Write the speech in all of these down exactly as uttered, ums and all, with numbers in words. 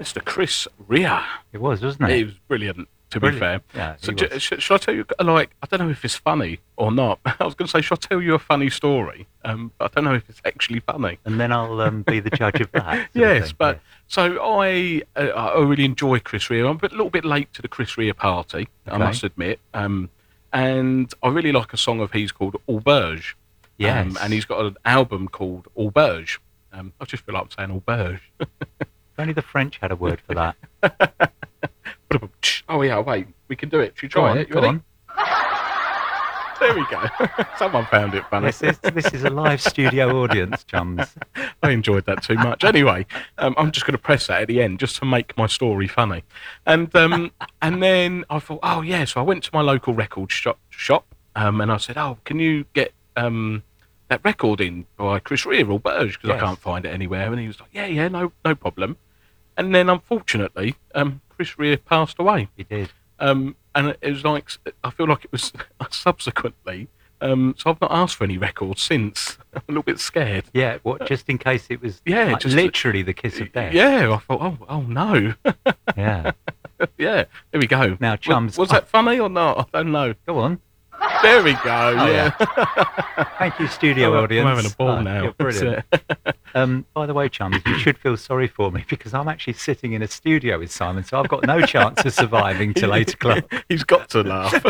Mister Chris Rea. It was, wasn't it? It was brilliant, to Brilliant. be fair. Yeah, So, he j- was. sh- shall I tell you, like, I don't know if it's funny or not. I was going to say, shall I tell you a funny story? Um, but I don't know if it's actually funny. And then I'll um, be the judge of that. sort of Yes, thing, but yeah. so I uh, I really enjoy Chris Rea. I'm a bit- little bit late to the Chris Rea party, I Okay. must admit. Um, and I really like a song of his called Auberge. Yes. Um, and he's got an album called Auberge. Um, I just feel like I'm saying Auberge. If only the French had a word for that. Oh yeah, wait, we can do it. Should we Go try on, it? You go ready? on. There we go. Someone found it funny. This is, this is a live studio audience, chums. I enjoyed that too much. Anyway, um, I'm just going to press that at the end just to make my story funny. And um, and then I thought, oh yeah, so I went to my local record shop, shop um, and I said, oh, can you get um, that record in by Chris Rea or Auberge because Yes. I can't find it anywhere. And he was like, yeah, yeah, no, no problem. And then unfortunately, um, Chris Rea passed away. He did. Um, and it was like, I feel like it was subsequently. Um, so I've not asked for any records since. I'm a little bit scared. Yeah, what? Just in case it was Yeah, like, just- literally the kiss of death. Yeah, I thought, oh, oh no. Yeah. Yeah, there we go. Now, Was- chums, was, that funny or not? I don't know. Go on. There we go. Oh, yeah. Thank you, studio I'm, audience. I'm having a ball Oh, now. You're brilliant. That's it. Um, by the way, chums, you should feel sorry for me because I'm actually sitting in a studio with Simon, so I've got no chance of surviving till eight o'clock. He's got to laugh.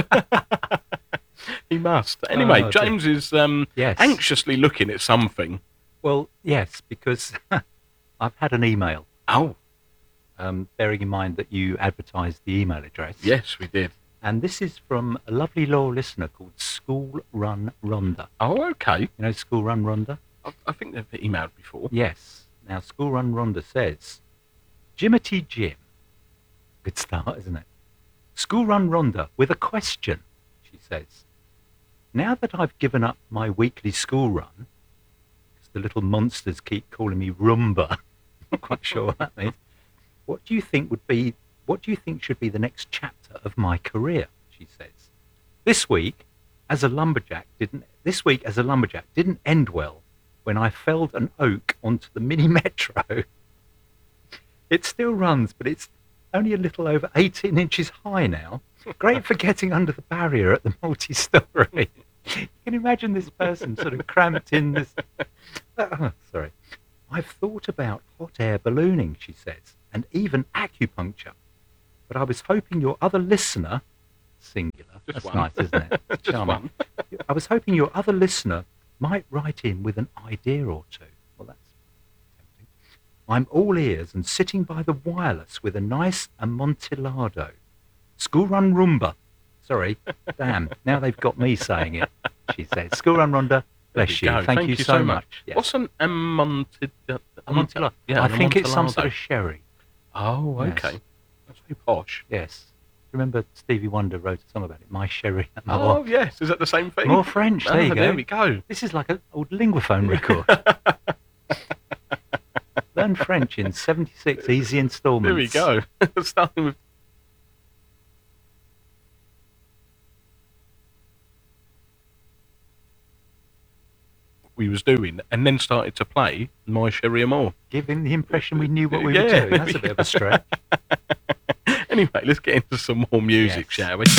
He must. Anyway, Oh, dear. James is um, Yes. anxiously looking at something. Well, yes, because I've had an email, Oh, um, bearing in mind that you advertised the email address. yes, we did. And this is from a lovely loyal listener called School Run Rhonda. Oh, okay. You know School Run Rhonda? I, I think they've emailed before. Yes. Now, School Run Rhonda says, Jimothy Jim. Good start, isn't it? School Run Rhonda with a question, she says. Now that I've given up my weekly school run, because the little monsters keep calling me Roomba, not quite sure what that means, what do you think would be, what do you think should be the next chapter of my career, she says. This week, as a lumberjack didn't, this week as a lumberjack didn't end well when I felled an oak onto the mini metro. It still runs, but it's only a little over eighteen inches high now. Great for getting under the barrier at the multi-story. You can imagine this person sort of cramped in this... Oh, sorry. I've thought about hot air ballooning, she says, and even acupuncture. But I was hoping your other listener, singular, Just that's one. nice, isn't it? Just Charming. one. I was hoping your other listener might write in with an idea or two. Well, that's tempting. I'm all ears and sitting by the wireless with a nice amontillado. School run Roomba. Sorry, damn. Now they've got me saying it, she says. School run Rhonda, bless There you. we go. Thank, you so much. Yes. What's an amontillado? Amontillado? Yeah, I an think it's some sort amontillado. of sherry. Oh, Yes. okay. That's very posh. Yes. Remember Stevie Wonder wrote a song about it, My Sherry and My Oh, What? yes. Is that the same thing? More French, there Ah, you go. There we go. This is like an old Linguaphone record. Learn French in seventy-six easy instalments. There we go. Starting with we was doing, and then started to play My Sherry and More. Give him the impression we knew what we Yeah, were doing. That's a bit of a stretch. Anyway, let's get into some more music, Yes. shall we?